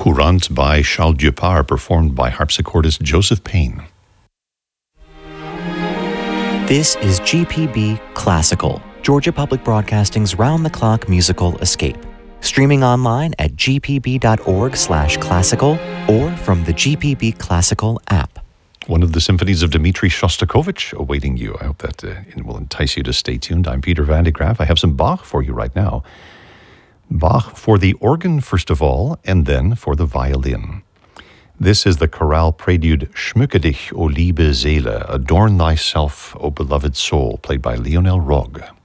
Courante by Charles Dupart, performed by harpsichordist Joseph Payne. This is GPB Classical, Georgia Public Broadcasting's round-the-clock musical escape. Streaming online at gpb.org/classical or from the GPB Classical app. One of the symphonies of Dmitri Shostakovich awaiting you. I hope that it will entice you to stay tuned. I'm Peter Van de Graaf. I have some Bach for you right now. Bach for the organ, first of all, and then for the violin. This is the chorale prelude Schmücke dich, o liebe Seele, Adorn thyself, O beloved soul, played by Lionel Rogue.